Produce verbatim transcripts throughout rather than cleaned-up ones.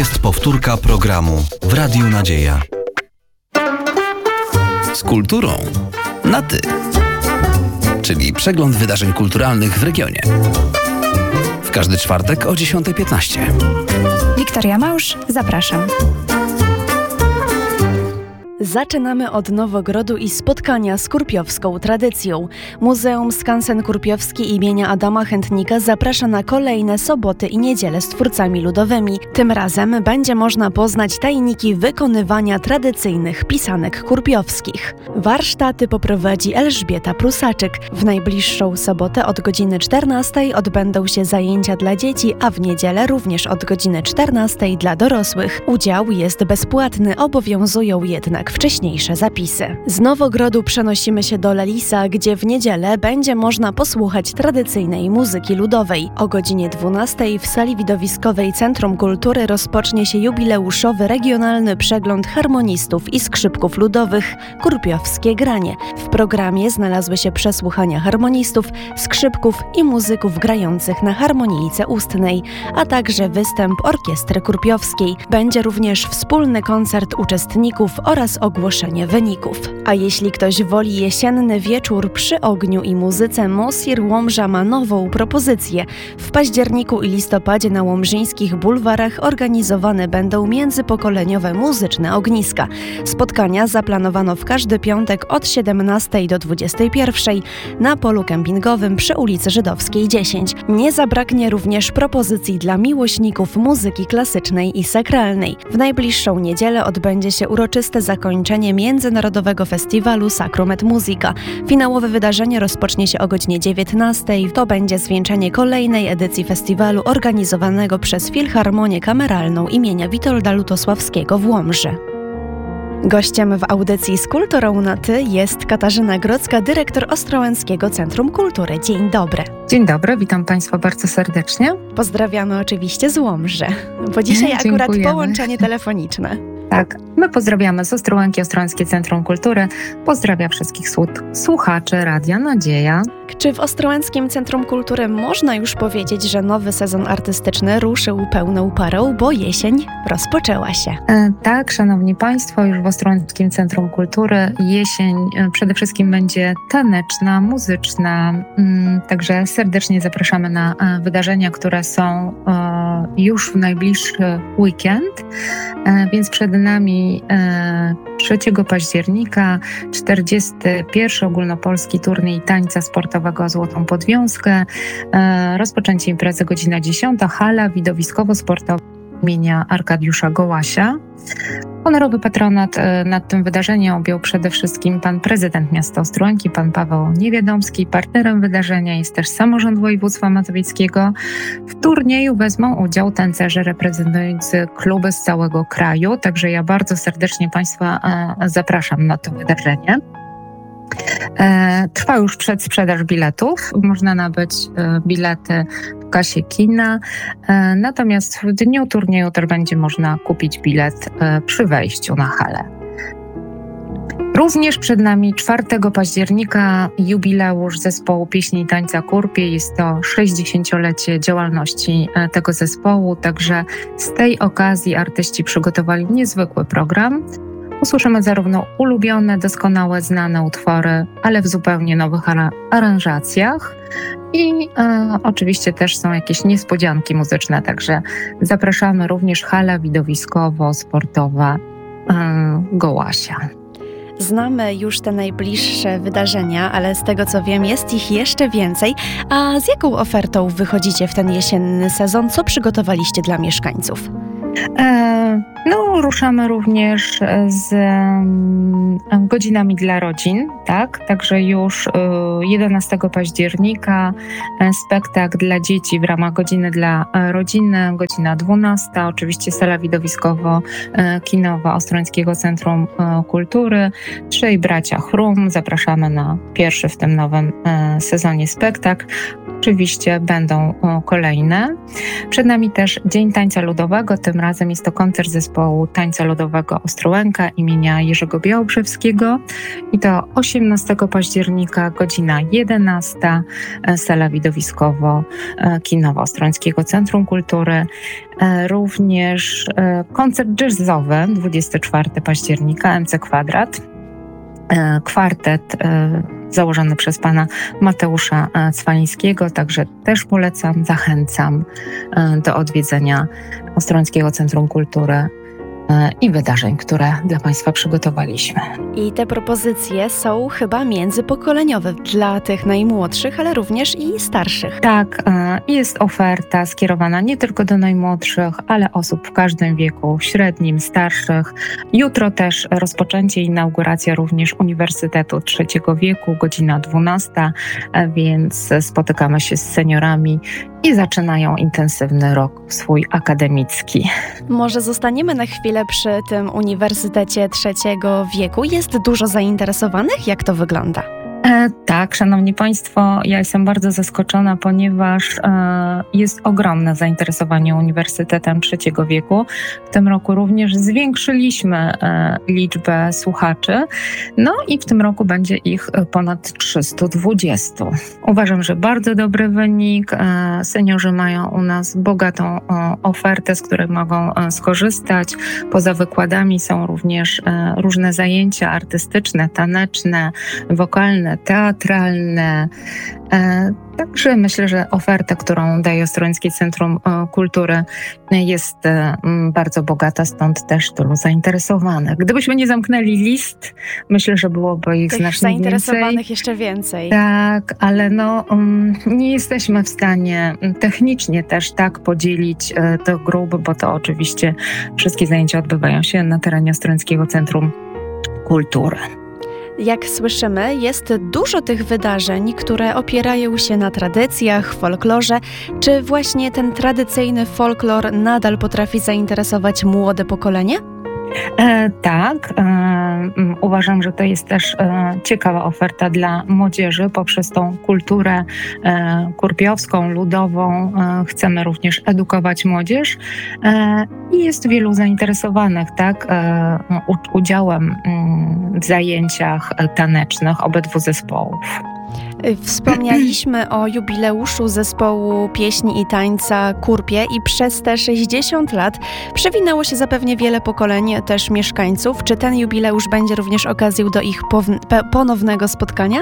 jest powtórka programu w Radiu Nadzieja. Z kulturą na ty. Czyli przegląd wydarzeń kulturalnych w regionie. W każdy czwartek o dziesiąta piętnaście. Wiktoria Małż, zapraszam. Zaczynamy od Nowogrodu i spotkania z kurpiowską tradycją. Muzeum Skansen Kurpiowski imienia Adama Chętnika zaprasza na kolejne soboty i niedziele z twórcami ludowymi. Tym razem będzie można poznać tajniki wykonywania tradycyjnych pisanek kurpiowskich. Warsztaty poprowadzi Elżbieta Prusaczyk. W najbliższą sobotę od godziny czternastej odbędą się zajęcia dla dzieci, a w niedzielę również od godziny czternastej dla dorosłych. Udział jest bezpłatny, obowiązują jednak wcześniejsze zapisy. Z Nowogrodu przenosimy się do Lelisa, gdzie w niedzielę będzie można posłuchać tradycyjnej muzyki ludowej. O godzinie dwunastej w sali widowiskowej Centrum Kultury rozpocznie się jubileuszowy regionalny przegląd harmonistów i skrzypków ludowych Kurpiowskie Granie. W programie znalazły się przesłuchania harmonistów, skrzypków i muzyków grających na harmonijce ustnej, a także występ orkiestry kurpiowskiej. Będzie również wspólny koncert uczestników oraz ogłoszenie wyników. A jeśli ktoś woli jesienny wieczór przy ogniu i muzyce, Mosir Łomża ma nową propozycję. W październiku i listopadzie na łomżyńskich bulwarach organizowane będą międzypokoleniowe muzyczne ogniska. Spotkania zaplanowano w każdy piątek od siedemnastej do dwudziestej pierwszej na polu kempingowym przy ulicy Żydowskiej dziesięć. Nie zabraknie również propozycji dla miłośników muzyki klasycznej i sakralnej. W najbliższą niedzielę odbędzie się uroczyste zakończenie Międzynarodowego Festiwalu Sacrum et Musica. Finałowe wydarzenie rozpocznie się o godzinie dziewiętnastej. To będzie zwieńczenie kolejnej edycji festiwalu organizowanego przez Filharmonię Kameralną imienia Witolda Lutosławskiego w Łomży. Gościem w audycji z kulturą na ty jest Katarzyna Grodzka, dyrektor Ostrołęckiego Centrum Kultury. Dzień dobry. Dzień dobry, witam Państwa bardzo serdecznie. Pozdrawiamy oczywiście z Łomży, bo dzisiaj akurat połączenie telefoniczne. Tak, my pozdrawiamy z Ostrołęki, Ostrołęckie Centrum Kultury. Pozdrawiam wszystkich słuchaczy Radia Nadzieja. Czy w Ostrołęckim Centrum Kultury można już powiedzieć, że nowy sezon artystyczny ruszył pełną parą, bo jesień rozpoczęła się? E, tak, szanowni Państwo, już w Ostrołęckim Centrum Kultury jesień e, przede wszystkim będzie taneczna, muzyczna, mm, także serdecznie zapraszamy na e, wydarzenia, które są e, już w najbliższy weekend, e, więc przed nami e, trzeciego października czterdziesty pierwszy ogólnopolski turniej tańca sportowego o Złotą Podwiązkę. E, rozpoczęcie imprezy godzina dziesiąta, hala widowiskowo-sportowa imienia Arkadiusza Gołasia. Honorowy patronat e, nad tym wydarzeniem objął przede wszystkim pan prezydent miasta Ostrołęki, pan Paweł Niewiadomski. Partnerem wydarzenia jest też samorząd województwa mazowieckiego. W turnieju wezmą udział tancerze reprezentujący kluby z całego kraju, także ja bardzo serdecznie Państwa e, zapraszam na to wydarzenie. E, trwa już przedsprzedaż biletów. Można nabyć e, bilety w kasie kina. E, natomiast w dniu turnieju też będzie można kupić bilet e, przy wejściu na halę. Również przed nami czwartego października jubileusz zespołu Pieśni i Tańca Kurpie. Jest to sześćdziesięciolecie działalności e, tego zespołu. Także z tej okazji artyści przygotowali niezwykły program. Usłyszymy zarówno ulubione, doskonałe, znane utwory, ale w zupełnie nowych ara- aranżacjach. I e, oczywiście też są jakieś niespodzianki muzyczne, także zapraszamy również hala widowiskowo-sportowa e, Gołasia. Znamy już te najbliższe wydarzenia, ale z tego co wiem jest ich jeszcze więcej. A z jaką ofertą wychodzicie w ten jesienny sezon? Co przygotowaliście dla mieszkańców? E, no, ruszamy również z um, godzinami dla rodzin, tak? Także już um, jedenastego października um, spektakl dla dzieci w ramach godziny dla rodziny, godzina dwunasta, oczywiście sala widowiskowo-kinowa Ostrołęckiego Centrum um, Kultury. Trzej bracia Chrum, zapraszamy na pierwszy w tym nowym um, sezonie spektakl. Oczywiście będą o, kolejne. Przed nami też Dzień Tańca Ludowego. Tym razem jest to koncert zespołu Tańca Ludowego Ostrołęka imienia Jerzego Białobrzewskiego. I to osiemnastego października, godzina jedenasta, e, sala widowiskowo-kinowa Ostrołęckiego Centrum Kultury. E, również e, koncert jazzowy, dwudziestego czwartego października, M C Kwadrat. E, kwartet e, założony przez pana Mateusza e, Cwalińskiego, także też polecam, zachęcam e, do odwiedzenia Ostrołęckiego Centrum Kultury e, i wydarzeń, które dla państwa przygotowaliśmy. I te propozycje są chyba międzypokoleniowe dla tych najmłodszych, ale również i starszych. Tak, e, jest oferta skierowana nie tylko do najmłodszych, ale osób w każdym wieku, średnim, starszych. Jutro też rozpoczęcie i inauguracja również Uniwersytetu Trzeciego Wieku, godzina dwunasta, e, więc spotykamy się z seniorami i zaczynają intensywny rok swój akademicki. Może zostaniemy na chwilę przy tym Uniwersytecie Trzeciego Wieku. Jest dużo zainteresowanych? Jak to wygląda? E, tak, szanowni państwo, ja jestem bardzo zaskoczona, ponieważ e, jest ogromne zainteresowanie Uniwersytetem Trzeciego Wieku. W tym roku również zwiększyliśmy e, liczbę słuchaczy, no i w tym roku będzie ich ponad trzysta dwadzieścia. Uważam, że bardzo dobry wynik. E, seniorzy mają u nas bogatą e, ofertę, z której mogą e, skorzystać. Poza wykładami są również e, różne zajęcia artystyczne, taneczne, wokalne, teatralne. E, także myślę, że oferta, którą daje Ostrołęckie Centrum e, Kultury, jest e, bardzo bogata, stąd też tylu zainteresowanych. Gdybyśmy nie zamknęli list, myślę, że byłoby ich Tych znacznie zainteresowanych więcej. jeszcze więcej. Tak, ale no, um, nie jesteśmy w stanie technicznie też tak podzielić e, tych grup, bo to oczywiście wszystkie zajęcia odbywają się na terenie Ostrołęckiego Centrum Kultury. Jak słyszymy, jest dużo tych wydarzeń, które opierają się na tradycjach, folklorze. Czy właśnie ten tradycyjny folklor nadal potrafi zainteresować młode pokolenie? E, tak, e, uważam, że to jest też e, ciekawa oferta dla młodzieży poprzez tą kulturę e, kurpiowską, ludową. E, chcemy również edukować młodzież e, i jest wielu zainteresowanych, tak, e, u, udziałem m, w zajęciach tanecznych obydwu zespołów. Wspomnieliśmy o jubileuszu zespołu pieśni i tańca Kurpie i przez te sześćdziesiąt lat przewinęło się zapewne wiele pokoleń też mieszkańców. Czy ten jubileusz będzie również okazją do ich pow- ponownego spotkania?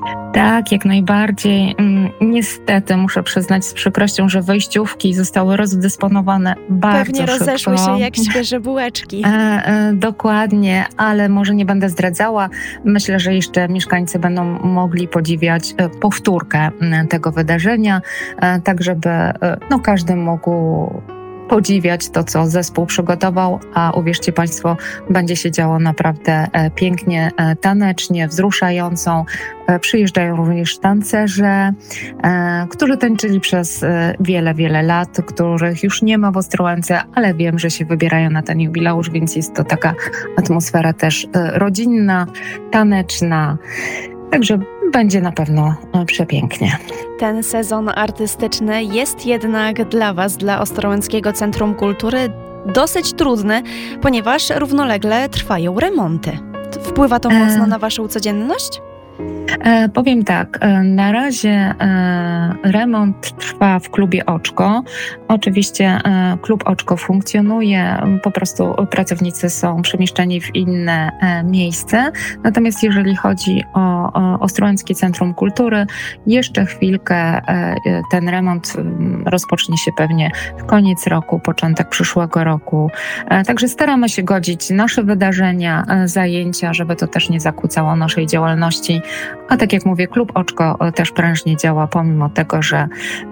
Tak, jak najbardziej. Niestety muszę przyznać z przykrością, że wejściówki zostały rozdysponowane bardzo Pewnie szybko. rozeszły się jak świeże bułeczki. E, e, dokładnie, ale może nie będę zdradzała. Myślę, że jeszcze mieszkańcy będą mogli podziwiać e, powtórkę m, tego wydarzenia, e, tak żeby e, no, każdy mógł podziwiać to, co zespół przygotował, a uwierzcie państwo, będzie się działo naprawdę e, pięknie, e, tanecznie, wzruszająco. E, przyjeżdżają również tancerze, e, którzy tańczyli przez e, wiele, wiele lat, których już nie ma w Ostrołęce, ale wiem, że się wybierają na ten jubileusz, więc jest to taka atmosfera też e, rodzinna, taneczna. Także będzie na pewno e, przepięknie. Ten sezon artystyczny jest jednak dla Was, dla Ostrołęckiego Centrum Kultury, dosyć trudny, ponieważ równolegle trwają remonty. Wpływa to mocno na Waszą codzienność? E, powiem tak, e, na razie e, remont trwa w klubie Oczko. Oczywiście e, klub Oczko funkcjonuje, po prostu pracownicy są przemieszczeni w inne e, miejsce. Natomiast jeżeli chodzi o, o Ostrołęckie Centrum Kultury, jeszcze chwilkę e, ten remont m, rozpocznie się pewnie w koniec roku, początek przyszłego roku. E, także staramy się godzić nasze wydarzenia, e, zajęcia, żeby to też nie zakłócało naszej działalności. A tak jak mówię, klub Oczko też prężnie działa, pomimo tego, że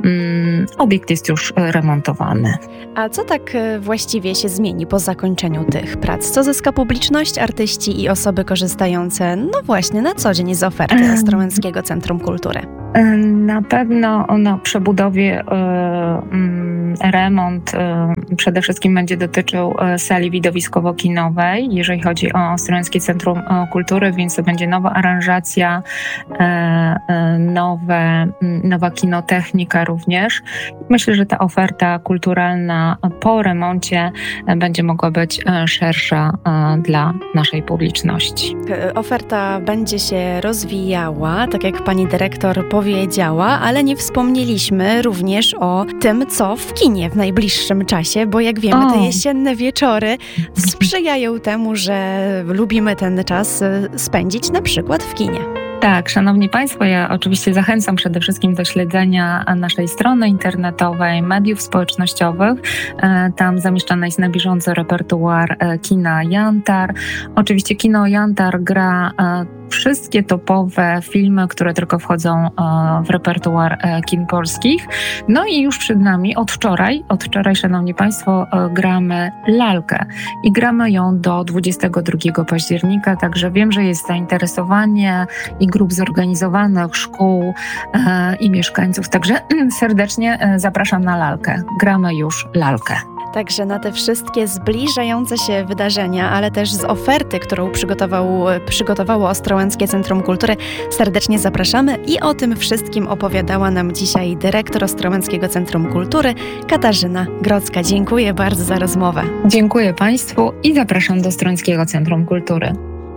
mm, obiekt jest już remontowany. A co tak właściwie się zmieni po zakończeniu tych prac? Co zyska publiczność, artyści i osoby korzystające, no właśnie, na co dzień z oferty Ostrołęckiego Centrum Kultury? Na pewno na przebudowie e, mm, remont e, przede wszystkim będzie dotyczył e, sali widowiskowo-kinowej, jeżeli chodzi o Ostrołęckie Centrum e, Kultury, więc to będzie nowa aranżacja, e, e, nowe, m, nowa kinotechnika również. Myślę, że ta oferta kulturalna po remoncie e, będzie mogła być e, szersza e, dla naszej publiczności. E, Oferta będzie się rozwijała, tak jak pani dyrektor powiedziała, ale nie wspomnieliśmy również o tym, co w kinie w najbliższym czasie, bo jak wiemy, O. te jesienne wieczory sprzyjają temu, że lubimy ten czas e, spędzić na przykład w kinie. Tak, szanowni państwo, ja oczywiście zachęcam przede wszystkim do śledzenia naszej strony internetowej, mediów społecznościowych. E, Tam zamieszczany jest na bieżąco repertuar e, kina Jantar. Oczywiście kino Jantar gra e, wszystkie topowe filmy, które tylko wchodzą e, w repertuar e, kin polskich. No i już przed nami od wczoraj, od wczoraj, szanowni państwo, e, gramy Lalkę i gramy ją do dwudziestego drugiego października, także wiem, że jest zainteresowanie i grup zorganizowanych, szkół e, i mieszkańców. Także serdecznie e, zapraszam na Lalkę. Gramy już Lalkę. Także na te wszystkie zbliżające się wydarzenia, ale też z oferty, którą przygotował, przygotowało Ostrołęckie Centrum Kultury, serdecznie zapraszamy i o tym wszystkim opowiadała nam dzisiaj dyrektor Ostrołęckiego Centrum Kultury Katarzyna Grodzka. Dziękuję bardzo za rozmowę. Dziękuję państwu i zapraszam do Ostrołęckiego Centrum Kultury.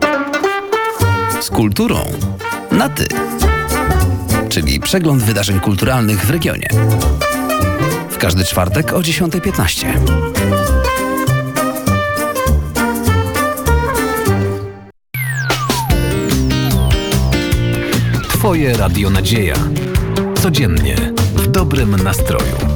Z kulturą na ty. Czyli przegląd wydarzeń kulturalnych w regionie. W każdy czwartek o dziesiąta piętnaście. Twoje Radio Nadzieja. Codziennie w dobrym nastroju.